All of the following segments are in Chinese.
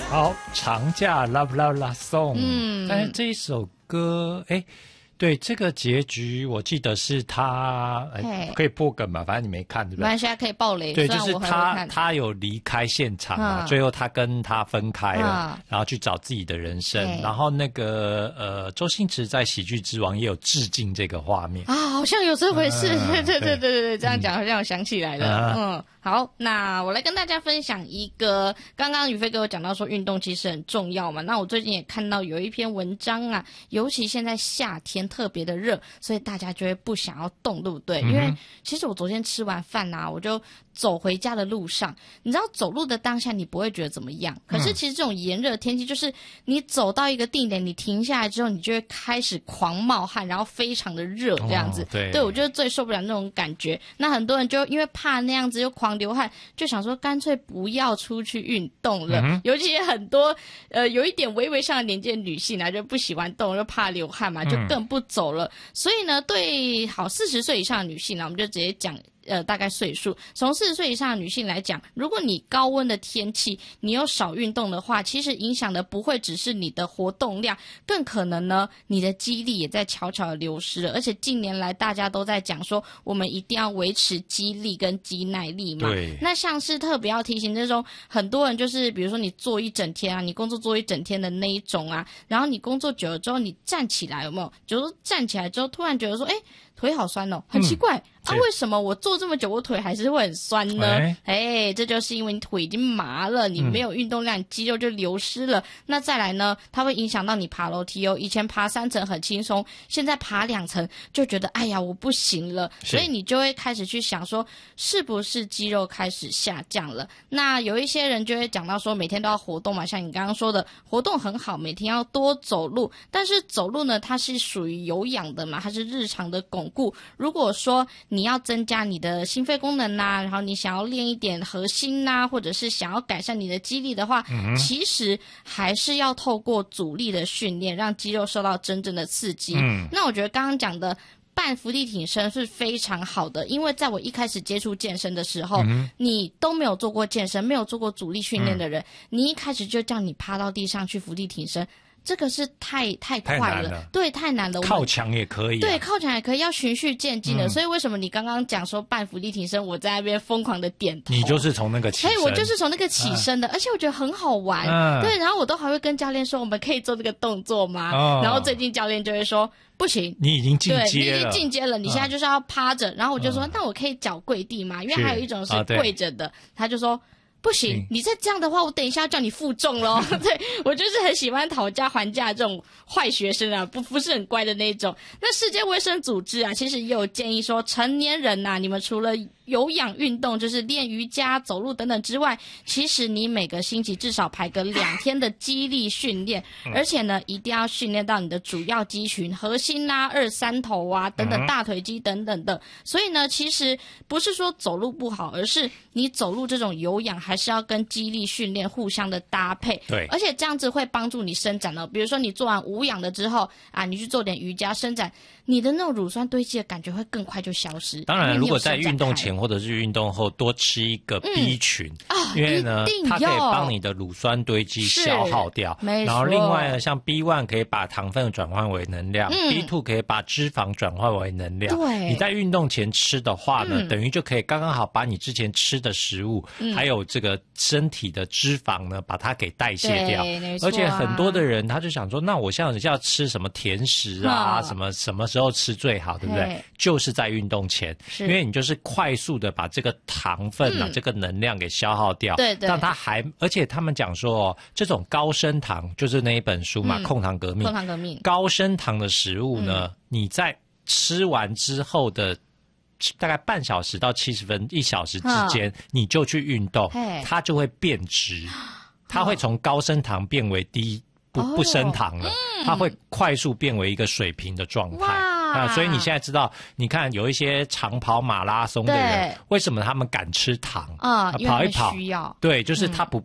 好，长假 Love Love Love Song，但是这一首歌，对这个结局，我记得是他，可以破梗吧？反正你没看，对不对？ 反正现在可以爆雷。 对，就是他有离开现场嘛，最后他跟他分开了，然后去找自己的人生。然后那个周星驰在《喜剧之王》也有致敬这个画面啊，好像有这回事。对，这样讲好像我想起来了。好，那我来跟大家分享一个，刚刚宇飞给我讲到说运动其实很重要嘛，那我最近也看到有一篇文章啊，尤其现在夏天特别的热，所以大家就会不想要动，对不对？因为其实我昨天吃完饭啊，我就走回家的路上，你知道走路的当下你不会觉得怎么样，可是其实这种炎热的天气，就是你走到一个定点，你停下来之后，你就会开始狂冒汗，然后非常的热这样子。对，我就是最受不了那种感觉。那很多人就因为怕那样子又狂流汗，就想说干脆不要出去运动了。尤其很多有一点微微上了年纪的女性啊，就不喜欢动，就怕流汗嘛，就更不走了。所以呢，对40岁以上的女性呢，我们就直接讲大概岁数，从40岁以上的女性来讲，如果你高温的天气你又少运动的话，其实影响的不会只是你的活动量，更可能呢你的肌力也在悄悄的流失了。而且近年来大家都在讲说，我们一定要维持肌力跟肌耐力嘛。对。那像是特别要提醒这种很多人，就是比如说你坐一整天啊，你工作坐一整天的那一种啊，然后你工作久了之后你站起来，有没有就是站起来之后突然觉得说腿好酸哦，很奇怪为什么我坐这么久我腿还是会很酸呢？这就是因为你腿已经麻了，你没有运动量，肌肉就流失了。那再来呢，它会影响到你爬楼梯哦。以前爬3层很轻松，现在爬2层就觉得哎呀我不行了，所以你就会开始去想说是不是肌肉开始下降了。那有一些人就会讲到说每天都要活动嘛，像你刚刚说的活动很好，每天要多走路，但是走路呢它是属于有氧的嘛，它是日常的巩固。如果说你要增加你的心肺功能啊，然后你想要练一点核心啊，或者是想要改善你的肌力的话，其实还是要透过阻力的训练，让肌肉受到真正的刺激。那我觉得刚刚讲的半伏地挺身是非常好的，因为在我一开始接触健身的时候，你都没有做过健身，没有做过阻力训练的人，你一开始就叫你趴到地上去伏地挺身，这个是太快了，对，太难了。 靠墙也可以， 对，靠墙也可以，要循序渐进的。所以为什么你刚刚讲说半伏地挺身，我在那边疯狂的点头， 你就是从那个起身， 我就是从那个起身的，而且我觉得很好玩，对。然后我都还会跟教练说，我们可以做这个动作吗？然后最近教练就会说不行， 你已经进阶了， 你已经进阶了，你现在就是要趴着。然后我就说，那我可以脚跪地吗？因为还有一种是跪着的，他就说不行，你再这样的话，我等一下要叫你负重咯。对，我就是很喜欢讨价还价这种坏学生啊，不是很乖的那种。那世界卫生组织啊，其实也有建议说，成年人啊，你们除了有氧运动，就是练瑜伽、走路等等之外，其实你每个星期至少排个2天的肌力训练，而且呢，一定要训练到你的主要肌群，核心啊、2、3头啊等等，大腿肌等等的。所以呢，其实不是说走路不好，而是你走路这种有氧还是要跟肌力训练互相的搭配。 对， 而且这样子会帮助你伸展的。比如说你做完无氧的之后啊，你去做点瑜伽伸展，你的那种乳酸堆积的感觉会更快就消失。 当然，如果在运动前或者是运动后多吃一个 B 群，因为呢，它可以帮你的乳酸堆积消耗掉。然后另外呢，像 B1 可以把糖分转换为能量，B2 可以把脂肪转换为能量。对，你在运动前吃的话呢，等于就可以刚刚好把你之前吃的食物，还有这个身体的脂肪呢，把它给代谢掉。而且很多的人他就想说，那我现在要吃什么甜食啊，什么时候吃最好，对不对？就是在运动前，因为你就是快速的把这个糖分啊，这个能量给消耗掉。对，但它而且他们讲说，这种高升糖，就是那一本书嘛，控糖革命，高升糖的食物呢，你在吃完之后的大概半小时到70分1小时之间，你就去运动，它就会变质，它会从高升糖变为不升糖了，它会快速变为一个水平的状态。所以你现在知道，你看有一些长跑马拉松的人，为什么他们敢吃糖跑一跑？对，就是他不怕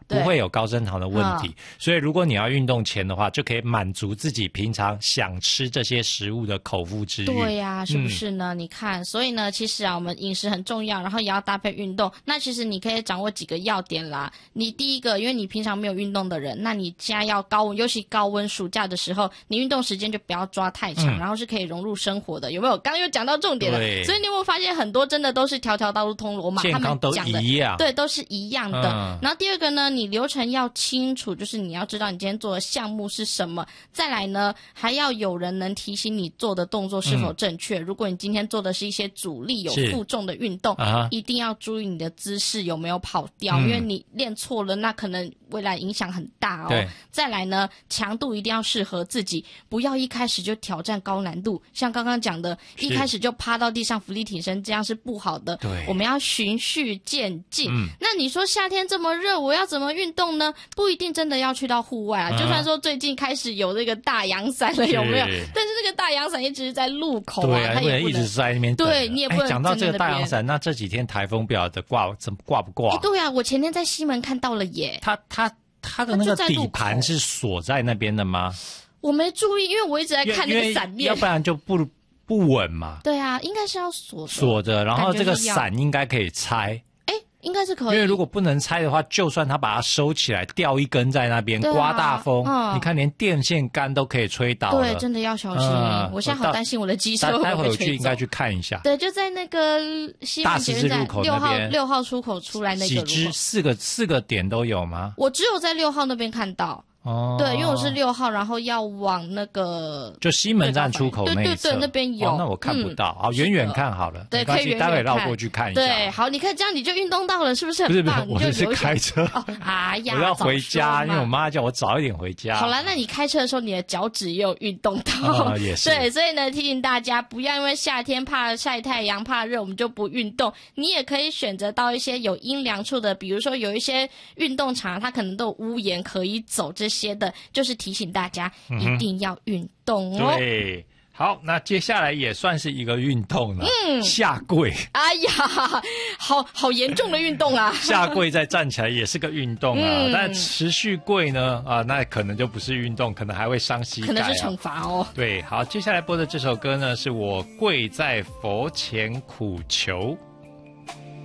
不会有高升糖的问题。所以如果你要运动前的话，就可以满足自己平常想吃这些食物的口腹之欲。 对呀，是不是呢？你看，所以呢，其实啊，我们饮食很重要，然后也要搭配运动。那其实你可以掌握几个要点啦。你第一个，因为你平常没有运动的人，那你现在要高温，尤其高温暑假的时候，你运动时间就不要抓太长，然后是可以融入生活的，有没有？刚刚又讲到重点了。所以你有没有发现很多真的都是条条道路通罗马， 健康都一样， 对，都是一样的。然后第二个呢，你流程要清楚，就是你要知道你今天做的项目是什么。再来呢，还要有人能提醒你做的动作是否正确。如果你今天做的是一些阻力有负重的运动，一定要注意你的姿势有没有跑掉，因为你练错了，那可能未来影响很大哦。再来呢，强度一定要适合自己，不要一开始就挑战高难度，像刚刚讲的，一开始就趴到地上伏地挺身，这样是不好的。 对， 我们要循序渐进。那你说夏天这么热，我要怎么运动呢？不一定真的要去到户外啊。就算说最近开始有这个大阳伞了，有没有？但是那个大阳伞一直是在路口啊，它也不能一直在那边等。 对，你也不能讲到这个大阳伞，那这几天台风不晓得挂不挂？ 对啊，我前天在西门看到了耶。 它的那个底盘是锁在那边的吗？ 我没注意，因为我一直在看那个伞面， 要不然就不稳嘛。 对啊，应该是要锁着，然后这个伞应该可以拆。 应该是可以， 因为如果不能拆的话，就算他把它收起来，掉一根在那边，刮大风，你看连电线杆都可以吹倒了。 对，真的要小心。我现在好担心我的机车会不会吹走。 待会我去应该去看一下。 对，就在那个西门捷运站6号出口出来那个。 四个点都有吗？ 我只有在6号那边看到。对，因为我是6号，然后要往那个就西门站出口那一侧， 对，那边有。 那我看不到，好，远远看好了。 对，可以远远待会绕过去看一下。 对，好，你看这样你就运动到了，是不是很棒？ 不是，我是开车。 哎呀， 我要回家，因为我妈叫我早一点回家。 好了，那你开车的时候，你的脚趾也有运动到。 也是。 对，所以呢，提醒大家不要因为夏天怕晒太阳、怕热，我们就不运动。你也可以选择到一些有阴凉处的，比如说有一些运动场，它可能都有屋檐可以走，这些的，就是提醒大家一定要运动哦。 对，好，那接下来也算是一个运动了，下跪。 哎呀，好严重的运动啊！ 下跪再站起来也是个运动啊，但持续跪呢，那可能就不是运动，可能还会伤膝盖， 可能是惩罚哦。 对，好，接下来播的这首歌呢，是我跪在佛前苦求。